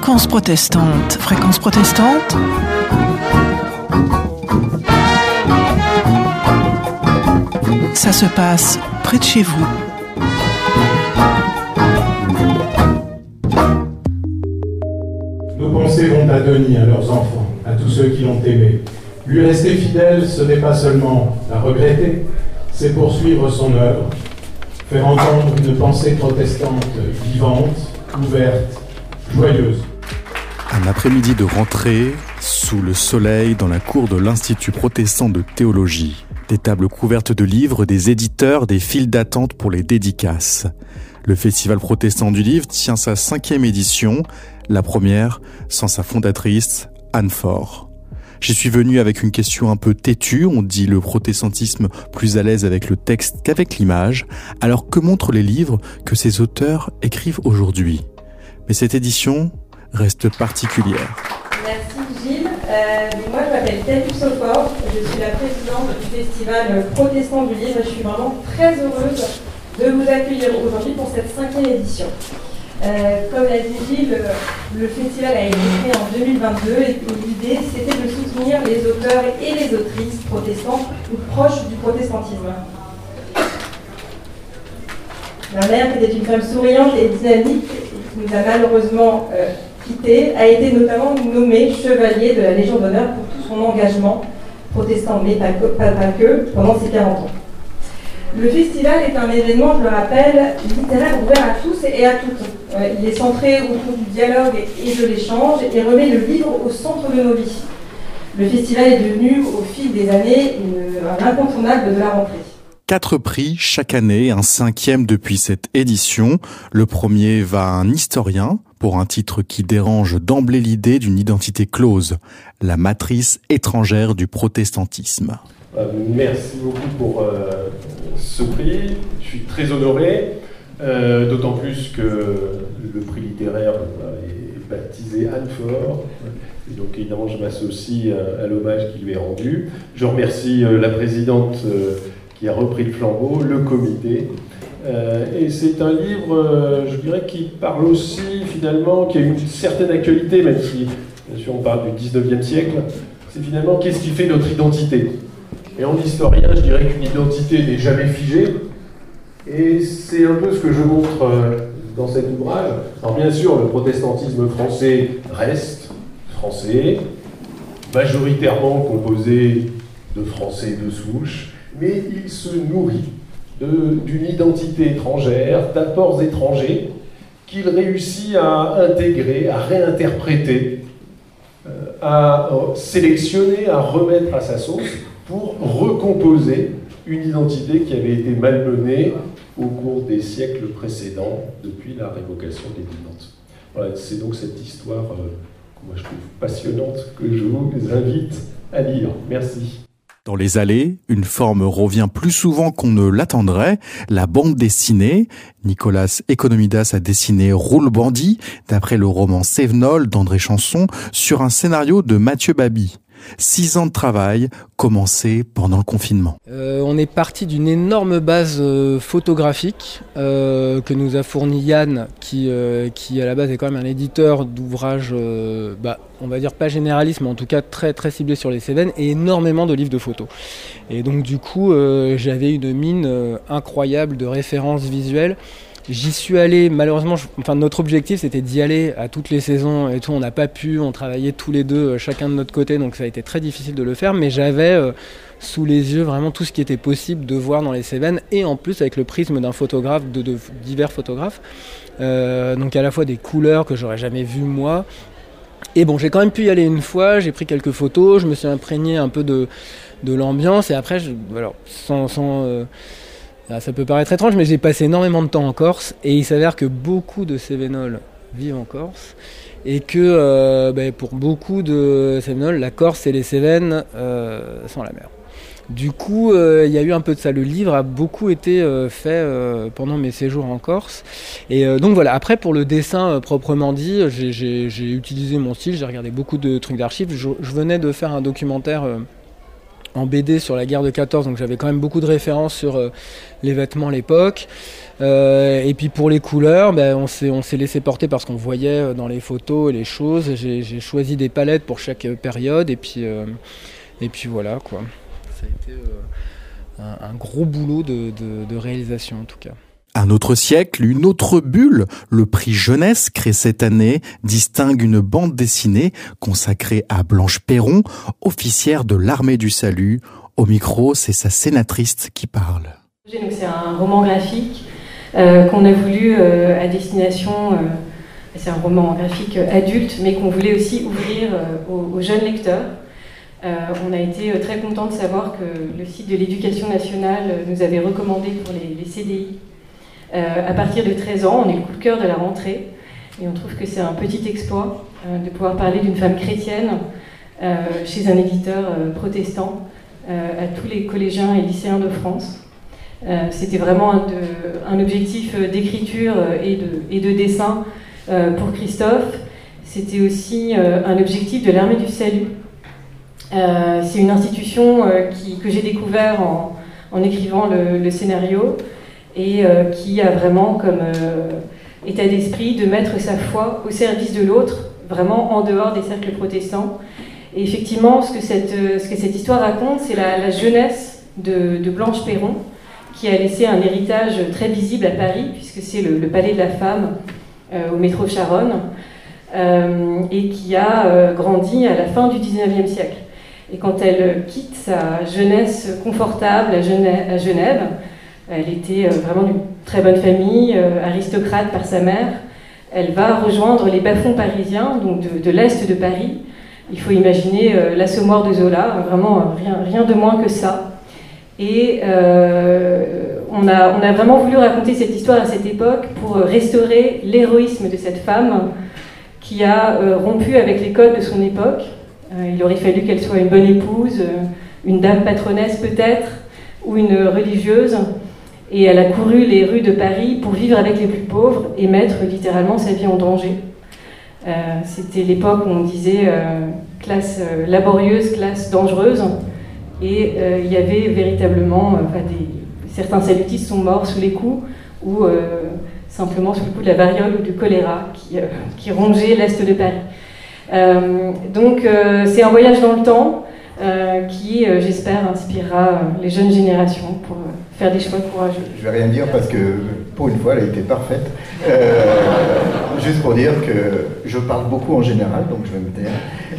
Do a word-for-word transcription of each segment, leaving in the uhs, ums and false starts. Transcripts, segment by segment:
Fréquence protestante. Fréquence protestante. Ça se passe près de chez vous. Nos pensées vont à Denis, à leurs enfants, à tous ceux qui l'ont aimé. Lui rester fidèle, ce n'est pas seulement la regretter, c'est poursuivre son œuvre, faire entendre une pensée protestante vivante, ouverte, joyeuse. Un après-midi de rentrée, sous le soleil, dans la cour de l'Institut protestant de théologie. Des tables couvertes de livres, des éditeurs, des files d'attente pour les dédicaces. Le Festival protestant du livre tient sa cinquième édition, la première sans sa fondatrice, Anne Faure. J'y suis venu avec une question un peu têtue, on dit le protestantisme plus à l'aise avec le texte qu'avec l'image. Alors que montrent les livres que ces auteurs écrivent aujourd'hui ? Mais cette édition reste particulière. Merci Gilles. Euh, moi je m'appelle Cathy Sofort, je suis la présidente du Festival protestant du livre et je suis vraiment très heureuse de vous accueillir aujourd'hui pour cette cinquième édition. Euh, comme l'a dit Gilles, le, le festival a été créé en deux mille vingt-deux et l'idée c'était de soutenir les auteurs et les autrices protestants ou proches du protestantisme. Ma mère, qui était une femme souriante et dynamique, qui nous a malheureusement euh, quittés, a été notamment nommée chevalier de la Légion d'honneur pour tout son engagement protestant, mais pas que, pas, pas que pendant ses quarante ans. Le festival est un événement, je le rappelle, littéraire ouvert à tous et à toutes. Euh, il est centré autour du dialogue et de l'échange et remet le livre au centre de nos vies. Le festival est devenu, au fil des années, une, un incontournable de la rentrée. Quatre prix chaque année, un cinquième depuis cette édition. Le premier va à un historien pour un titre qui dérange d'emblée l'idée d'une identité close, la matrice étrangère du protestantisme. Euh, merci beaucoup pour euh, ce prix. Je suis très honoré, euh, d'autant plus que le prix littéraire euh, est baptisé Anne Faure. Et donc évidemment, je m'associe à, à l'hommage qui lui est rendu. Je remercie euh, la présidente euh, qui a repris le flambeau, le comité. Euh, et c'est un livre, euh, je dirais, qui parle aussi finalement, qui a une certaine actualité, même si, bien sûr, on parle du dix-neuvième siècle. C'est finalement qu'est-ce qui fait notre identité. Et en historien, je dirais qu'une identité n'est jamais figée. Et c'est un peu ce que je montre euh, dans cet ouvrage. Alors bien sûr, le protestantisme français reste français, majoritairement composé de Français de souche, mais il se nourrit de, d'une identité étrangère, d'apports étrangers, qu'il réussit à intégrer, à réinterpréter, euh, à euh, sélectionner, à remettre à sa sauce, pour recomposer une identité qui avait été malmenée au cours des siècles précédents, depuis la révocation des Nantes. Voilà, c'est donc cette histoire euh, que moi je trouve passionnante, que je vous invite à lire. Merci. Dans les allées, une forme revient plus souvent qu'on ne l'attendrait, la bande dessinée. Nicolas Economidas a dessiné Roule Bandit, d'après le roman Cévenol d'André Chanson, sur un scénario de Mathieu Baby. Six ans de travail, commencé pendant le confinement. Euh, on est parti d'une énorme base euh, photographique euh, que nous a fourni Yann, qui, euh, qui à la base est quand même un éditeur d'ouvrages, euh, bah, on va dire pas généraliste, mais en tout cas très très ciblé sur les Cévennes, et énormément de livres de photos. Et donc du coup, euh, j'avais une mine euh, incroyable de références visuelles. J'y suis allé, malheureusement, je, enfin notre objectif c'était d'y aller à toutes les saisons et tout, on n'a pas pu, on travaillait tous les deux, chacun de notre côté, donc ça a été très difficile de le faire, mais j'avais euh, sous les yeux vraiment tout ce qui était possible de voir dans les Cévennes, et en plus avec le prisme d'un photographe, de, de divers photographes, euh, donc à la fois des couleurs que j'aurais jamais vues moi, et bon j'ai quand même pu y aller une fois, j'ai pris quelques photos, je me suis imprégné un peu de, de l'ambiance, et après, je, alors sans... sans euh, ça peut paraître étrange, mais j'ai passé énormément de temps en Corse, et il s'avère que beaucoup de Cévenols vivent en Corse, et que euh, bah, pour beaucoup de Cévenols, la Corse et les Cévennes euh, sont la mer. Du coup, il euh, y a eu un peu de ça. Le livre a beaucoup été euh, fait euh, pendant mes séjours en Corse. Et euh, donc voilà, après pour le dessin euh, proprement dit, j'ai, j'ai, j'ai utilisé mon style, j'ai regardé beaucoup de trucs d'archives. Je, je venais de faire un documentaire... Euh, en B D sur la guerre de quatorze, donc j'avais quand même beaucoup de références sur euh, les vêtements à l'époque. Euh, et puis pour les couleurs, ben, on, s'est, on s'est laissé porter parce qu'on voyait dans les photos et les choses. J'ai, j'ai choisi des palettes pour chaque période et puis, euh, et puis voilà quoi. Ça a été euh, un, un gros boulot de, de, de réalisation en tout cas. Un autre siècle, une autre bulle, le prix Jeunesse créé cette année distingue une bande dessinée consacrée à Blanche Perron, officière de l'armée du salut. Au micro, c'est sa scénatrice qui parle. Donc c'est un roman graphique euh, qu'on a voulu euh, à destination, euh, c'est un roman graphique adulte, mais qu'on voulait aussi ouvrir euh, aux, aux jeunes lecteurs. Euh, on a été très contents de savoir que le site de l'Éducation nationale nous avait recommandé pour les, les C D I. Euh, à partir de treize ans, on est le coup de cœur de la rentrée et on trouve que c'est un petit exploit euh, de pouvoir parler d'une femme chrétienne euh, chez un éditeur euh, protestant euh, à tous les collégiens et lycéens de France. Euh, c'était vraiment un, de, un objectif d'écriture et de, et de dessin euh, pour Christophe. C'était aussi euh, un objectif de l'Armée du Salut. Euh, c'est une institution euh, qui, que j'ai découvert en, en écrivant le, le scénario et euh, qui a vraiment comme euh, état d'esprit de mettre sa foi au service de l'autre, vraiment en dehors des cercles protestants. Et effectivement, ce que cette, ce que cette histoire raconte, c'est la, la jeunesse de, de Blanche Perron, qui a laissé un héritage très visible à Paris, puisque c'est le, le Palais de la Femme euh, au métro Charonne, euh, et qui a euh, grandi à la fin du dix-neuvième siècle. Et quand elle quitte sa jeunesse confortable à Genève, à Genève elle était vraiment d'une très bonne famille, euh, aristocrate par sa mère. Elle va rejoindre les bas-fonds parisiens, donc de, de l'est de Paris. Il faut imaginer euh, l'Assommoir de Zola, vraiment euh, rien, rien de moins que ça. Et euh, on, a, on a vraiment voulu raconter cette histoire à cette époque pour restaurer l'héroïsme de cette femme qui a euh, rompu avec les codes de son époque. Euh, il aurait fallu qu'elle soit une bonne épouse, euh, une dame patronnesse peut-être, ou une religieuse. Et elle a couru les rues de Paris pour vivre avec les plus pauvres et mettre littéralement sa vie en danger. Euh, c'était l'époque où on disait euh, classe euh, laborieuse, classe dangereuse. Et euh, il y avait véritablement, euh, enfin, des, certains salutistes sont morts sous les coups ou euh, simplement sous le coup de la variole ou du choléra qui, euh, qui rongeait l'est de Paris. Euh, donc euh, c'est un voyage dans le temps euh, qui, euh, j'espère, inspirera euh, les jeunes générations pour euh, faire des choix courageux. Je vais rien dire parce que pour une fois elle a été parfaite. Euh, juste pour dire que je parle beaucoup en général, donc je vais me taire,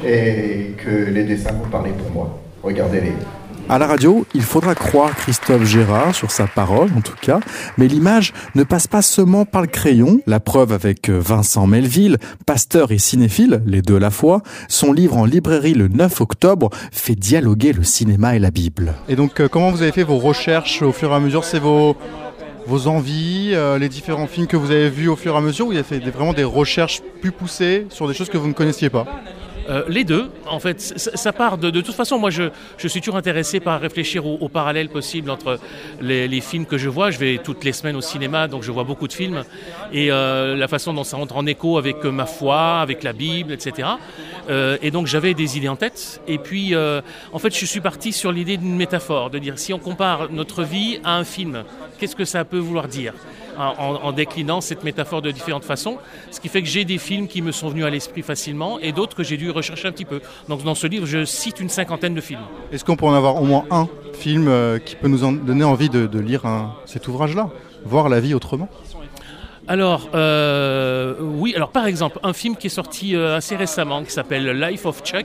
et que les dessins vont parler pour moi. Regardez-les. À la radio, il faudra croire Christophe Gérard sur sa parole, en tout cas, mais l'image ne passe pas seulement par le crayon. La preuve avec Vincent Melville, pasteur et cinéphile, les deux à la fois. Son livre en librairie le neuf octobre fait dialoguer le cinéma et la Bible. Et donc, euh, comment vous avez fait vos recherches au fur et à mesure? C'est vos, vos envies, euh, les différents films que vous avez vus au fur et à mesure, ou vous avez fait des, vraiment des recherches plus poussées sur des choses que vous ne connaissiez pas? Euh, les deux, en fait, ça, ça part de, de toute façon, moi je, je suis toujours intéressé par réfléchir au, au parallèle possible entre les, les films que je vois. Je vais toutes les semaines au cinéma, donc je vois beaucoup de films, et euh, la façon dont ça rentre en écho avec ma foi, avec la Bible, et cetera. Euh, et donc j'avais des idées en tête, et puis euh, en fait je suis parti sur l'idée d'une métaphore, de dire si on compare notre vie à un film, qu'est-ce que ça peut vouloir dire ? En, en déclinant cette métaphore de différentes façons, ce qui fait que j'ai des films qui me sont venus à l'esprit facilement et d'autres que j'ai dû rechercher un petit peu. Donc dans ce livre, je cite une cinquantaine de films. Est-ce qu'on peut en avoir au moins un film euh, qui peut nous en donner envie de, de lire un, cet ouvrage-là, voir la vie autrement ? Alors, euh, oui, alors par exemple, un film qui est sorti euh, assez récemment, qui s'appelle Life of Chuck,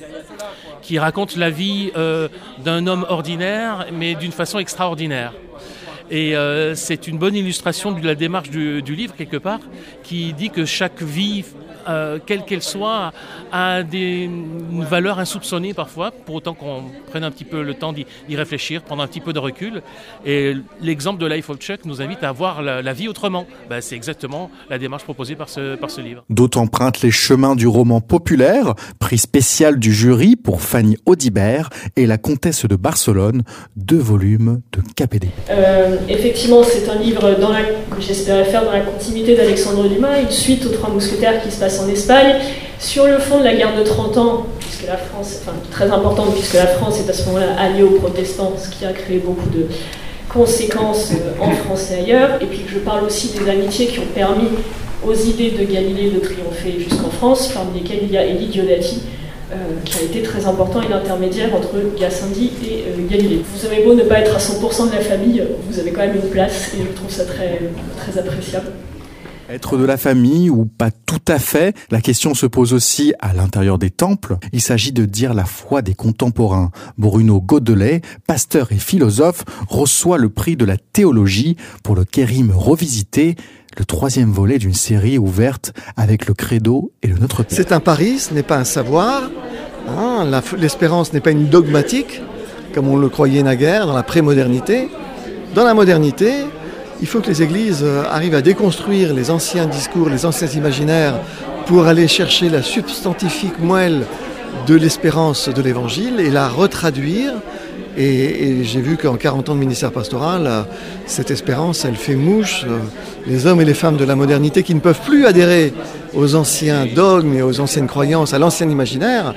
qui raconte la vie euh, d'un homme ordinaire, mais d'une façon extraordinaire. Et euh, c'est une bonne illustration de la démarche du, du livre, quelque part, qui dit que chaque vie, euh, quelle qu'elle soit, a des, une valeur insoupçonnée parfois, pour autant qu'on prenne un petit peu le temps d'y, d'y réfléchir, prendre un petit peu de recul. Et l'exemple de Life of Chuck nous invite à voir la, la vie autrement. Ben, c'est exactement la démarche proposée par ce, par ce livre. D'autres empruntent les chemins du roman populaire, prix spécial du jury pour Fanny Audibert et La Comtesse de Barcelone, deux volumes de K P D. Euh, effectivement, c'est un livre dans la, que j'espérais faire dans la continuité d'Alexandre Dumas, une suite aux Trois Mousquetaires qui se passe en Espagne, sur le fond de la guerre de trente ans, puisque puisque la France, enfin très importante, puisque la France est à ce moment-là alliée aux protestants, ce qui a créé beaucoup de conséquences en France et ailleurs, et puis que je parle aussi des amitiés qui ont permis aux idées de Galilée de triompher jusqu'en France, parmi lesquelles il y a Élie Diodati, euh, qui a été très important et l'intermédiaire entre Gassendi et euh, Galilée. Vous avez beau ne pas être à cent pour cent de la famille, vous avez quand même une place, et je trouve ça très, très appréciable. Être de la famille ou pas tout à fait, la question se pose aussi à l'intérieur des temples. Il s'agit de dire la foi des contemporains. Bruno Godelet, pasteur et philosophe, reçoit le prix de la théologie pour le Kérim revisité, le troisième volet d'une série ouverte avec le Credo et le Notre Père. C'est un pari, ce n'est pas un savoir. Hein, la, l'espérance n'est pas une dogmatique, comme on le croyait naguère dans la prémodernité. Dans la modernité, il faut que les églises arrivent à déconstruire les anciens discours, les anciens imaginaires pour aller chercher la substantifique moelle de l'espérance de l'évangile et la retraduire. Et, et j'ai vu qu'en quarante ans de ministère pastoral, cette espérance, elle fait mouche. Les hommes et les femmes de la modernité qui ne peuvent plus adhérer aux anciens dogmes et aux anciennes croyances, à l'ancien imaginaire,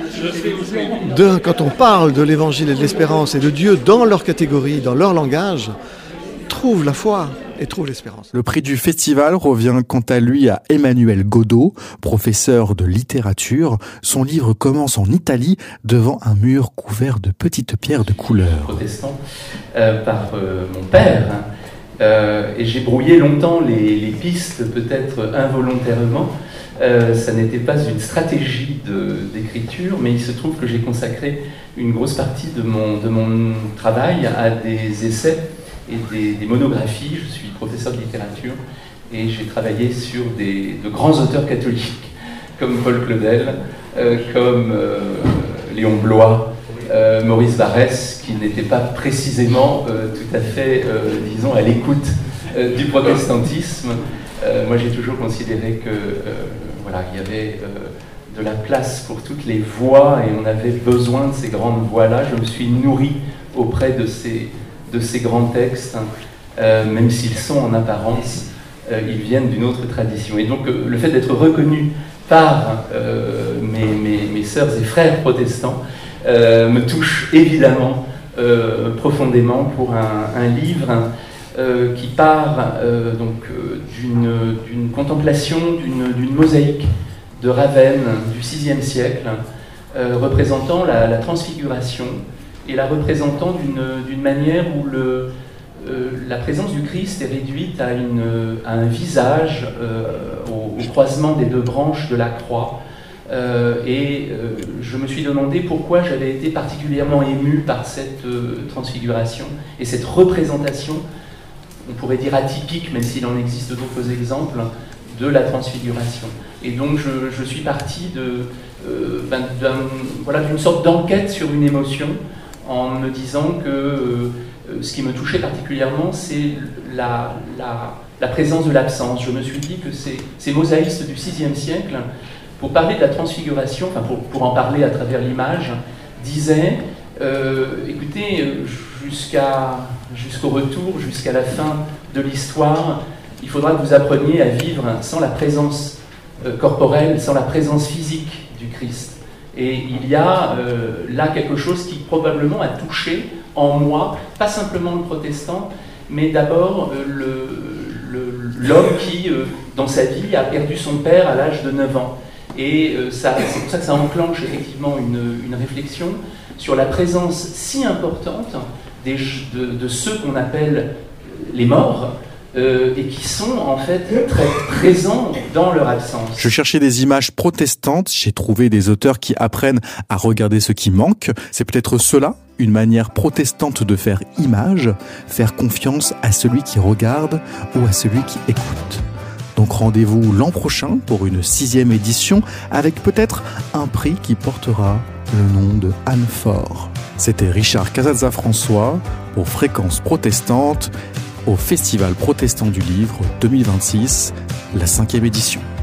de, quand on parle de l'évangile et de l'espérance et de Dieu dans leur catégorie, dans leur langage, trouvent la foi et trouve l'espérance. Le prix du festival revient quant à lui à Emmanuel Godeau, professeur de littérature. Son livre commence en Italie, devant un mur couvert de petites pierres de couleur. Protestant euh, par euh, mon père, hein. euh, et j'ai brouillé longtemps les, les pistes, peut-être involontairement. Euh, ça n'était pas une stratégie de, d'écriture, mais il se trouve que j'ai consacré une grosse partie de mon, de mon travail à des essais et des, des monographies. Je suis professeur de littérature et j'ai travaillé sur des, de grands auteurs catholiques comme Paul Claudel, euh, comme euh, Léon Bloy, euh, Maurice Barrès, qui n'était pas précisément euh, tout à fait, euh, disons, à l'écoute euh, du protestantisme. Euh, moi j'ai toujours considéré que euh, voilà, il y avait euh, de la place pour toutes les voix et on avait besoin de ces grandes voix-là. Je me suis nourri auprès de ces de ces grands textes, euh, même s'ils sont en apparence, euh, ils viennent d'une autre tradition. Et donc euh, le fait d'être reconnu par euh, mes, mes, mes sœurs et frères protestants euh, me touche évidemment euh, profondément pour un, un livre euh, qui part euh, donc, euh, d'une, d'une contemplation, d'une, d'une mosaïque de Ravenne du sixième siècle, euh, représentant la, la transfiguration, et la représentant d'une, d'une manière où le, euh, la présence du Christ est réduite à, une, à un visage euh, au, au croisement des deux branches de la croix. Euh, et euh, je me suis demandé pourquoi j'avais été particulièrement ému par cette euh, transfiguration et cette représentation, on pourrait dire atypique, même s'il en existe d'autres exemples, de la transfiguration. Et donc je, je suis parti de, euh, ben, d'un, voilà, d'une sorte d'enquête sur une émotion, en me disant que euh, ce qui me touchait particulièrement, c'est la, la, la présence de l'absence. Je me suis dit que ces, ces mosaïstes du sixième siècle, pour parler de la transfiguration, enfin pour, pour en parler à travers l'image, disaient, euh, écoutez, jusqu'à, jusqu'au retour, jusqu'à la fin de l'histoire, il faudra que vous appreniez à vivre sans la présence euh, corporelle, sans la présence physique du Christ. Et il y a euh, là quelque chose qui probablement a touché en moi, pas simplement le protestant, mais d'abord euh, le, le, l'homme qui, euh, dans sa vie, a perdu son père à l'âge de neuf ans. Et euh, ça, c'est pour ça que ça enclenche effectivement une, une réflexion sur la présence si importante des, de, de ceux qu'on appelle les morts, Euh, et qui sont en fait très présents dans leur absence. Je cherchais des images protestantes, j'ai trouvé des auteurs qui apprennent à regarder ce qui manque. C'est peut-être cela, une manière protestante de faire image, faire confiance à celui qui regarde ou à celui qui écoute. Donc rendez-vous l'an prochain pour une sixième édition avec peut-être un prix qui portera le nom de Anne Faure. C'était Richard Casazza-François pour Fréquence Protestante au Festival Protestant du Livre deux mille vingt-six, la cinquième édition.